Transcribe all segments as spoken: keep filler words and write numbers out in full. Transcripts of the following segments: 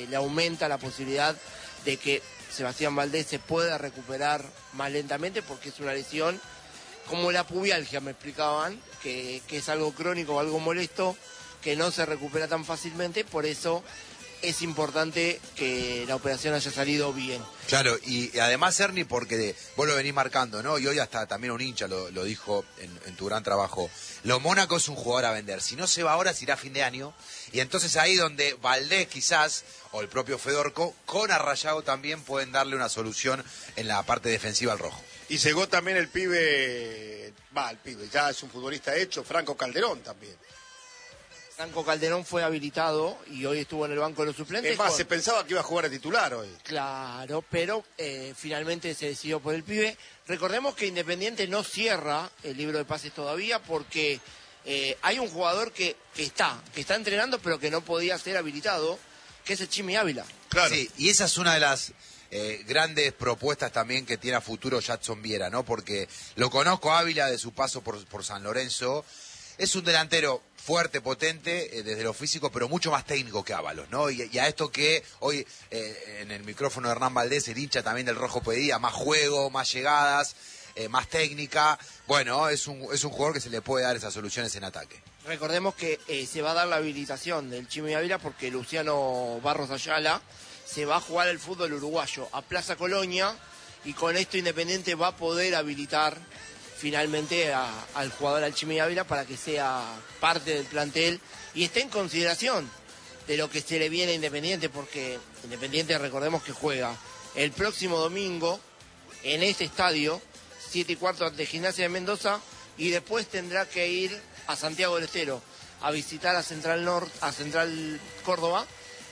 eh, le aumenta la posibilidad de que Sebastián Valdés se pueda recuperar más lentamente, porque es una lesión como la pubialgia, me explicaban, que, que es algo crónico o algo molesto, que no se recupera tan fácilmente, por eso es importante que la operación haya salido bien. Claro, y además, Ernie, porque de, vos lo venís marcando, ¿no? Y hoy hasta también un hincha lo, lo dijo en, en tu gran trabajo. Lo Mónaco es un jugador a vender. Si no se va ahora, se irá a fin de año. Y entonces ahí donde Valdés quizás, o el propio Fedorco, con Arrayado también pueden darle una solución en la parte defensiva al rojo. Y llegó también el pibe, va, el pibe, ya es un futbolista hecho, Franco Calderón también. Franco Calderón fue habilitado y hoy estuvo en el banco de los suplentes. Es más, con... se pensaba que iba a jugar a titular hoy. Claro, pero eh, finalmente se decidió por el pibe. Recordemos que Independiente no cierra el libro de pases todavía porque eh, hay un jugador que, que está, que está entrenando pero que no podía ser habilitado, que es el Chimi Ávila. Claro. Sí, y esa es una de las eh, grandes propuestas también que tiene a futuro Jadson Viera, ¿no? Porque lo conozco a Ávila de su paso por, por San Lorenzo. Es un delantero fuerte, potente, eh, desde lo físico, pero mucho más técnico que Ábalos, ¿no? Y, y a esto que hoy eh, en el micrófono de Hernán Valdés, el hincha también del Rojo pedía, más juego, más llegadas, eh, más técnica. Bueno, es un, es un jugador que se le puede dar esas soluciones en ataque. Recordemos que eh, se va a dar la habilitación del Chimi Ávila porque Luciano Barros Ayala se va a jugar el fútbol uruguayo a Plaza Colonia, y con esto Independiente va a poder habilitar finalmente a, al jugador, al Chimi Ávila, para que sea parte del plantel y esté en consideración de lo que se le viene a Independiente, porque Independiente, recordemos que juega el próximo domingo en este estadio, siete y cuarto ante Gimnasia de Mendoza, y después tendrá que ir a Santiago del Estero a visitar a Central Norte, a Central Córdoba,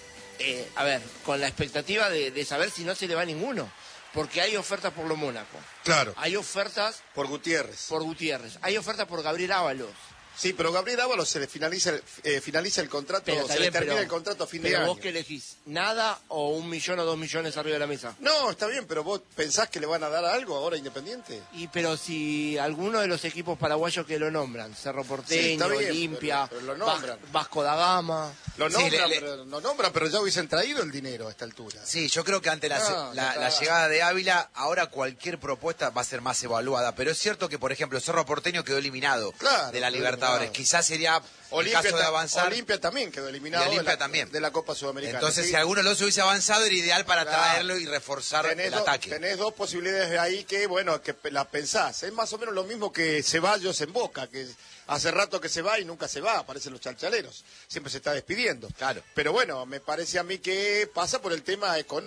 eh, a ver, con la expectativa de, de saber si no se le va ninguno. Porque hay ofertas por lo Mónaco. Claro. Hay ofertas por Gutiérrez. Por Gutiérrez. Hay ofertas por Gabriel Ábalos. Sí, pero Gabriel Ábalos se le finaliza el, eh, finaliza el contrato, pero se le termina pero, el contrato a fin de año. Pero vos qué elegís, ¿nada o un millón o dos millones arriba de la mesa? No, está bien, pero vos pensás que le van a dar algo ahora a Independiente. Y pero si alguno de los equipos paraguayos que lo nombran, Cerro Porteño, sí, bien, Olimpia, pero, pero lo nombran. Vasco da Gama. Lo nombran, sí, le, le... pero, lo nombran, pero ya hubiesen traído el dinero a esta altura. Sí, yo creo que ante la, no, la, la llegada de Ávila, ahora cualquier propuesta va a ser más evaluada. Pero es cierto que, por ejemplo, Cerro Porteño quedó eliminado claro, de la Libertadores. Eliminado. Quizás sería Olimpia, el caso de avanzar. Olimpia también quedó eliminado Olimpia de, la, también. de la Copa Sudamericana. Entonces, ¿sí? si alguno de los hubiese avanzado, era ideal para claro. traerlo y reforzar tenés el do, ataque. Tenés dos posibilidades de ahí que, bueno, que las pensás. Es más o menos lo mismo que Ceballos en Boca, que hace rato que se va y nunca se va, aparecen los chalchaleros. Siempre se está despidiendo. Claro. Pero bueno, me parece a mí que pasa por el tema con...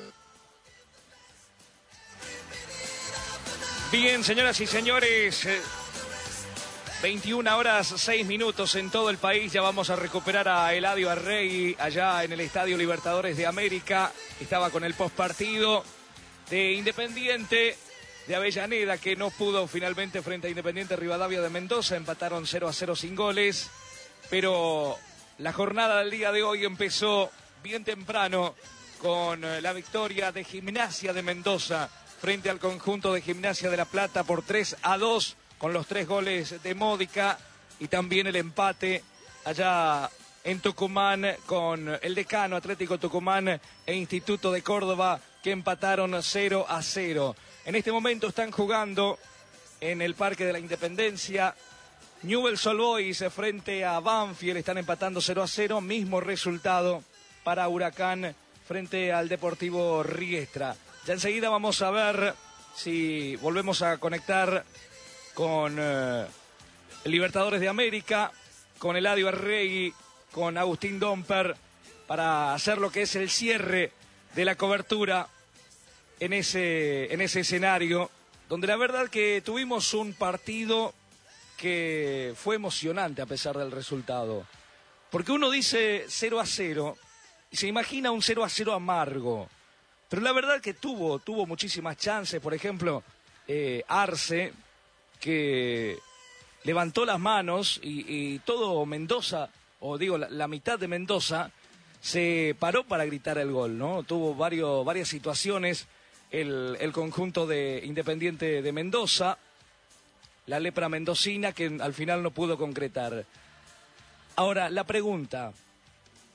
Bien, señoras y señores, veintiuna horas seis minutos en todo el país. Ya vamos a recuperar a Eladio Arregui allá en el Estadio Libertadores de América. Estaba con el postpartido de Independiente de Avellaneda, que no pudo finalmente frente a Independiente Rivadavia de Mendoza. Empataron cero a cero sin goles. Pero la jornada del día de hoy empezó bien temprano con la victoria de Gimnasia de Mendoza frente al conjunto de Gimnasia de La Plata por tres a dos, con los tres goles de Módica, y también el empate allá en Tucumán con el Decano, Atlético Tucumán e Instituto de Córdoba, que empataron cero a cero. En este momento están jugando en el Parque de la Independencia Newell's Old Boys frente a Banfield, están empatando cero a cero, mismo resultado para Huracán frente al Deportivo Riestra. Ya enseguida vamos a ver si volvemos a conectar con eh, el Libertadores de América, con Eladio Arregui, con Agustín Domper, para hacer lo que es el cierre de la cobertura en ese, en ese escenario, donde la verdad que tuvimos un partido que fue emocionante a pesar del resultado. Porque uno dice cero a cero y se imagina un cero a cero amargo. Pero la verdad que tuvo, tuvo muchísimas chances. Por ejemplo, eh, Arce, que levantó las manos y, y todo Mendoza, o digo, la, la mitad de Mendoza, se paró para gritar el gol, ¿no? Tuvo varios, varias situaciones el, el conjunto de Independiente de Mendoza, la lepra mendocina, que al final no pudo concretar. Ahora, la pregunta,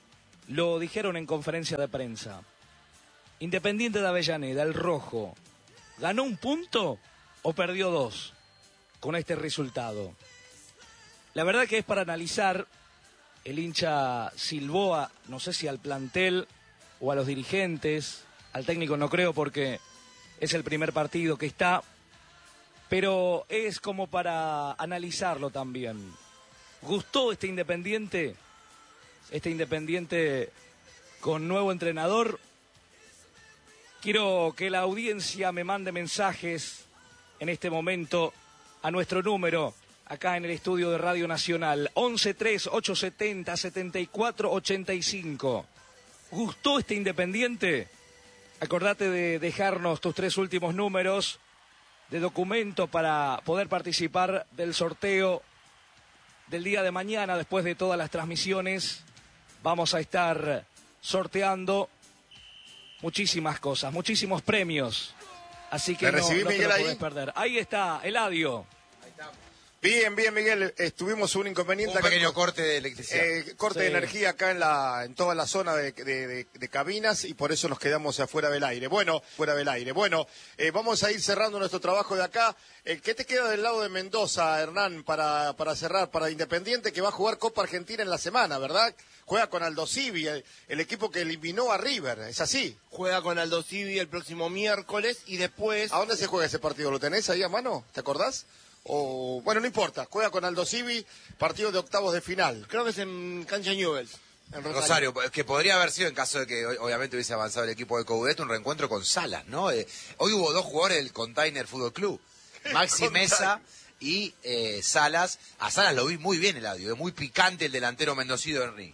lo dijeron en conferencia de prensa. Independiente de Avellaneda, el rojo, ¿ganó un punto o perdió dos con este resultado? La verdad que es para analizar. El hincha silbó a, no sé si al plantel o a los dirigentes, al técnico no creo porque es el primer partido que está, pero es como para analizarlo también. ¿Gustó este Independiente? Este Independiente con nuevo entrenador. Quiero que la audiencia me mande mensajes en este momento a nuestro número, acá en el estudio de Radio Nacional, once tres ocho setenta setenta y cuatro ochenta y cinco. ¿Gustó este Independiente? Acordate de dejarnos tus tres últimos números de documento para poder participar del sorteo del día de mañana. Después de todas las transmisiones vamos a estar sorteando muchísimas cosas, muchísimos premios. Así que no, recibí, no te Miguel, lo ahí? podés perder. Ahí está, Eladio. Bien, bien, Miguel. Estuvimos un inconveniente Un acá. pequeño corte de electricidad. Eh, corte Sí. de energía acá en la en toda la zona de, de- de- de cabinas y por eso nos quedamos afuera del aire. Bueno, fuera del aire. Bueno, eh, vamos a ir cerrando nuestro trabajo de acá. Eh, ¿Qué te queda del lado de Mendoza, Hernán, para, para cerrar? Para Independiente, que va a jugar Copa Argentina en la semana, ¿verdad? Juega con Aldo Civi, el, el equipo que eliminó a River. ¿Es así? Juega con Aldo Civi el próximo miércoles y después... ¿A dónde se juega ese partido? ¿Lo tenés ahí a mano? ¿Te acordás? O, bueno, no importa. Juega con Aldo Civi, partido de octavos de final. Creo que es en Cancha Newell's, en Rosario. Rosario, que podría haber sido, en caso de que o- obviamente hubiese avanzado el equipo de Coudet, un reencuentro con Salas, ¿no? Eh, hoy hubo dos jugadores del Container Fútbol Club, Maxi Mesa y eh, Salas. A Salas lo vi muy bien, Eladio, es muy picante el delantero mendocino Henry.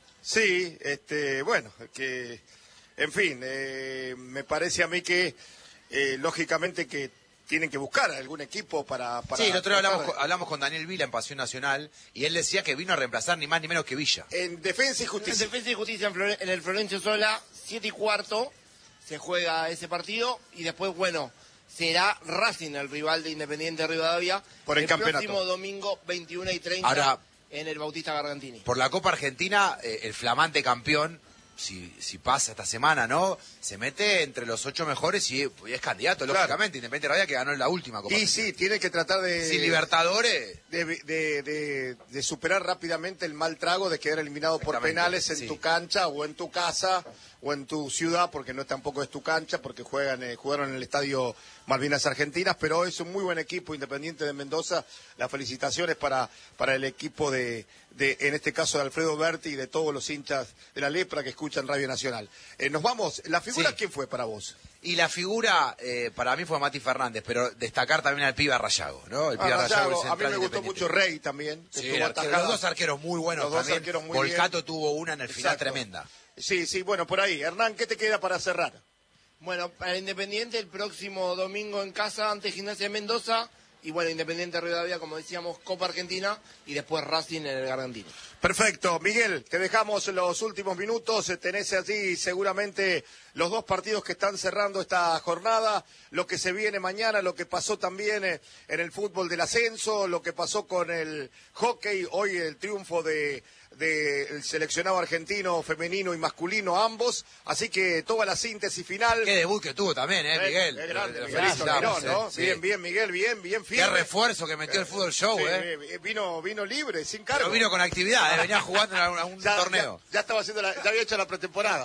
Sí, este, bueno, que, en fin, eh, me parece a mí que, eh, lógicamente que tienen que buscar algún equipo para... para Sí, el otro día tratar hablamos, de- con- hablamos con Daniel Vila en Pasión Nacional y él decía que vino a reemplazar ni más ni menos que Villa. En Defensa y En Justicia. Defensa y Justicia en, Flore- en el Florencio Sola, siete y cuarto, se juega ese partido y después, bueno, será Racing el rival de Independiente Rivadavia Por el campeonato. próximo domingo veintiuno y treinta Ahora- en el Bautista Gargantini. Por la Copa Argentina, eh, el flamante campeón, si, si pasa esta semana, ¿no? Se mete entre los ocho mejores y, y es candidato, Claro. lógicamente. Independiente Rivadavia que ganó en la última Copa Y Argentina. sí, tiene que tratar de... Sin Libertadores. De, de- de- de superar rápidamente el mal trago de quedar eliminado por Exactamente, penales en sí. tu cancha o en tu casa o en tu ciudad, porque no tampoco es tu cancha, porque juegan eh, jugaron en el estadio Malvinas Argentinas, pero es un muy buen equipo Independiente de Mendoza. Las felicitaciones para, para el equipo de, de, en este caso de Alfredo Berti y de todos los hinchas de la Lepra que escuchan Radio Nacional. Eh, nos vamos. ¿La figura Sí. quién fue para vos? Y la figura, eh, para mí fue Mati Fernández, pero destacar también al Piba Rayago, ¿no? El Ah, Piba Rayago, el a mí central me gustó Independiente. mucho Rey también. Que Sí, estuvo el arquero, atajada. los dos arqueros muy buenos Los dos también. arqueros muy Volcato bien. tuvo una en el final Exacto. tremenda. Sí, sí, bueno, por ahí. Hernán, ¿qué te queda para cerrar? Bueno, para Independiente el próximo domingo en casa ante Gimnasia de Mendoza y bueno, Independiente Rivadavia, como decíamos, Copa Argentina y después Racing en el Gargantini. Perfecto. Miguel, te dejamos los últimos minutos. Tenés allí seguramente los dos partidos que están cerrando esta jornada, lo que se viene mañana, lo que pasó también eh, en el fútbol del ascenso, lo que pasó con el hockey, hoy el triunfo de del seleccionado argentino femenino y masculino ambos, así que toda la síntesis final. Qué debut que tuvo también, ¿eh, Miguel? Qué grande, Lo Miguelito felicitamos, Almirón, ¿no? ¿eh? Sí. Bien, bien, Miguel, bien, bien Qué firme. refuerzo que metió el fútbol show, Sí, ¿eh? eh, vino, vino libre, sin cargo. Pero vino con actividad, ¿eh? Venía jugando en un Ya- torneo. Ya, ya estaba haciendo la, ya había hecho la pretemporada.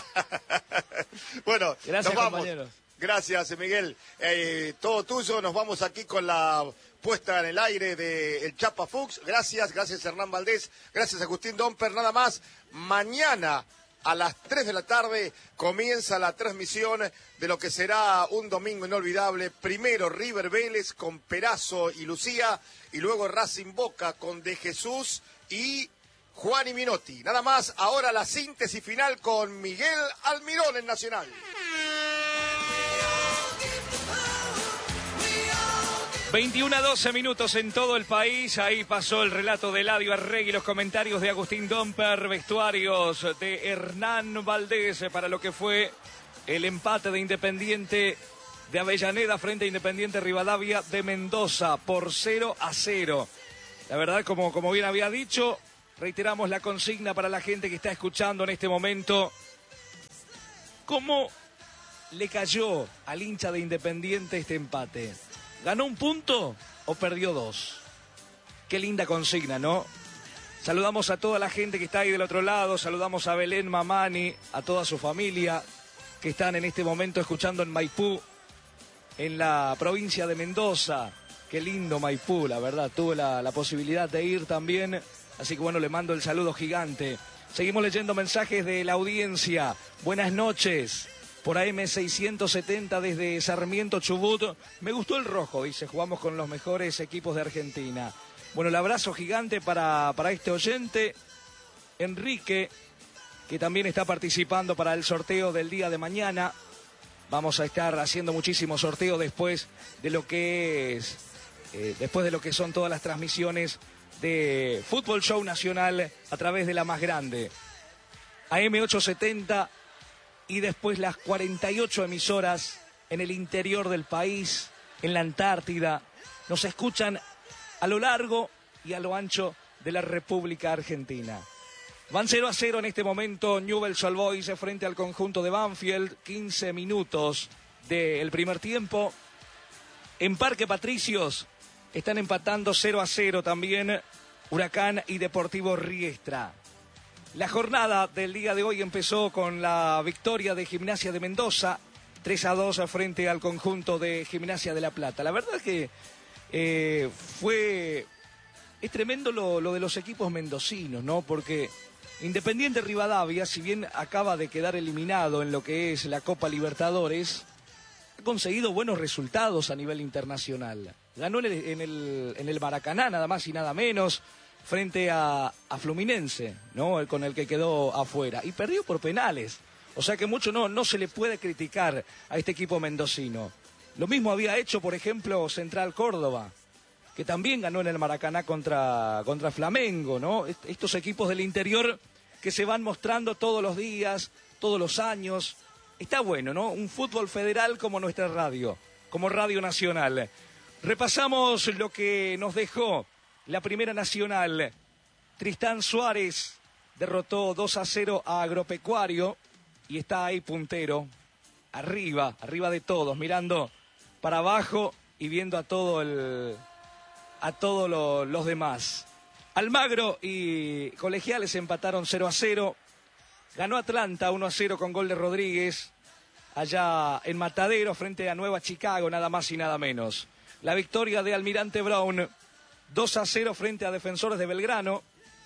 Bueno, Gracias, nos vamos. compañeros. Gracias, Miguel. Eh, todo tuyo. Nos vamos aquí con la puesta en el aire de El Chapa Fuchs. Gracias, gracias Hernán Valdés. Gracias Agustín Domper. Nada más. Mañana a las tres de la tarde comienza la transmisión de lo que será un domingo inolvidable. Primero River Vélez con Perazo y Lucía. Y luego Racing Boca con De Jesús y Juan y Minotti. Nada más, ahora la síntesis final con Miguel Almirón en Nacional. veintiuno a doce minutos en todo el país. Ahí pasó el relato de Eladio Arregui, los comentarios de Agustín Domper, vestuarios de Hernán Valdés para lo que fue el empate de Independiente de Avellaneda frente a Independiente Rivadavia de Mendoza por cero a cero. La verdad, como, como bien había dicho, Reiteramos la consigna para la gente que está escuchando en este momento. ¿Cómo le cayó al hincha de Independiente este empate? ¿Ganó un punto o perdió dos? Qué linda consigna, ¿no? Saludamos a toda la gente que está ahí del otro lado. Saludamos a Belén Mamani, a toda su familia que están en este momento escuchando en Maipú, en la provincia de Mendoza. Qué lindo Maipú, la verdad. Tuve la, la posibilidad de ir también. Así que bueno, le mando el saludo gigante. Seguimos leyendo mensajes de la audiencia. Buenas noches. Por A M seiscientos setenta desde Sarmiento, Chubut. Me gustó el rojo, dice. Jugamos con los mejores equipos de Argentina. Bueno, el abrazo gigante para, para este oyente. Enrique, que también está participando para el sorteo del día de mañana. Vamos a estar haciendo muchísimos sorteos después de lo que es, eh, después de lo que son todas las transmisiones de Fútbol Show Nacional a través de la más grande. A M ochocientos setenta y después las cuarenta y ocho emisoras en el interior del país, en la Antártida. Nos escuchan a lo largo y a lo ancho de la República Argentina. Van cero a cero en este momento Newell's Old Boys frente al conjunto de Banfield. quince minutos del primer tiempo. En Parque Patricios están empatando cero a cero también Huracán y Deportivo Riestra. La jornada del día de hoy empezó con la victoria de Gimnasia de Mendoza, tres a dos frente al conjunto de Gimnasia de La Plata. La verdad es que eh, fue... Es tremendo lo, lo de los equipos mendocinos, ¿no? Porque Independiente Rivadavia, si bien acaba de quedar eliminado en lo que es la Copa Libertadores, ha conseguido buenos resultados a nivel internacional. Ganó en el, en el, en el Maracaná, nada más y nada menos, frente a, a Fluminense, ¿no? Con el que quedó afuera. Y perdió por penales. O sea que mucho no, no se le puede criticar a este equipo mendocino. Lo mismo había hecho, por ejemplo, Central Córdoba, que también ganó en el Maracaná contra, contra Flamengo, ¿no? Estos equipos del interior que se van mostrando todos los días, todos los años. Está bueno, ¿no? Un fútbol federal como nuestra radio, como Radio Nacional. Repasamos lo que nos dejó la Primera Nacional. Tristán Suárez derrotó dos a cero a Agropecuario y está ahí puntero, arriba, arriba de todos, mirando para abajo y viendo a todo el... a todos lo, los demás. Almagro y Colegiales empataron cero a cero. Ganó Atlanta uno a cero con gol de Rodríguez, allá en Matadero, frente a Nueva Chicago, nada más y nada menos. La victoria de Almirante Brown, dos a cero frente a Defensores de Belgrano.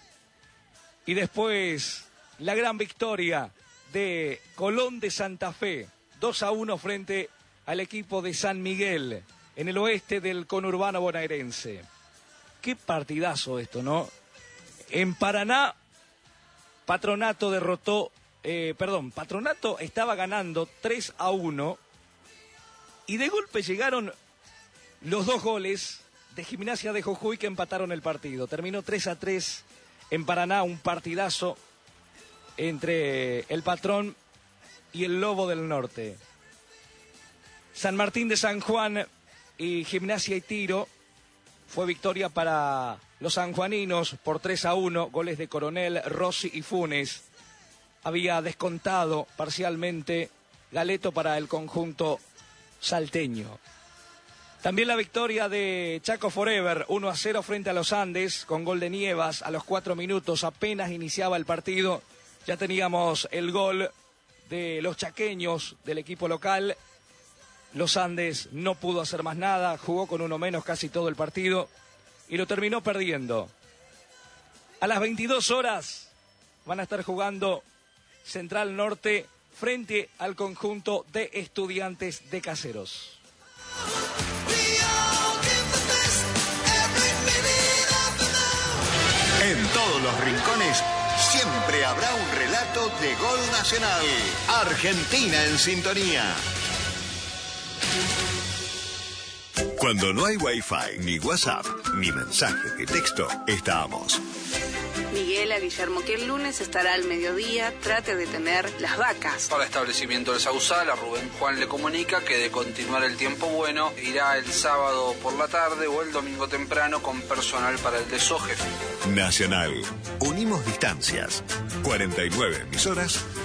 Y después, la gran victoria de Colón de Santa Fe, dos a uno frente al equipo de San Miguel, en el oeste del conurbano bonaerense. Qué partidazo esto, ¿no? En Paraná, Patronato derrotó, eh, perdón, Patronato estaba ganando tres a uno y de golpe llegaron los dos goles de Gimnasia de Jujuy que empataron el partido. Terminó tres a tres en Paraná, un partidazo entre el Patrón y el Lobo del Norte. San Martín de San Juan y Gimnasia y Tiro fue victoria para los sanjuaninos por tres a uno, goles de Coronel, Rossi y Funes. Había descontado parcialmente Galeto para el conjunto salteño. También la victoria de Chaco Forever, uno a cero frente a los Andes, con gol de Nievas a los cuatro minutos, apenas iniciaba el partido. Ya teníamos el gol de los chaqueños del equipo local. Los Andes no pudo hacer más nada, jugó con uno menos casi todo el partido y lo terminó perdiendo. A las veintidós horas van a estar jugando Central Norte frente al conjunto de Estudiantes de Caseros. En todos los rincones siempre habrá un relato de gol nacional. Argentina en sintonía. Cuando no hay Wi-Fi, ni WhatsApp, ni mensaje de texto, estamos. Miguel a Guillermo que el lunes estará al mediodía, trate de tener las vacas. Para establecimiento del Sausal, a Rubén Juan le comunica que de continuar el tiempo bueno, irá el sábado por la tarde o el domingo temprano con personal para el desoje. Nacional. Unimos distancias. cuarenta y nueve emisoras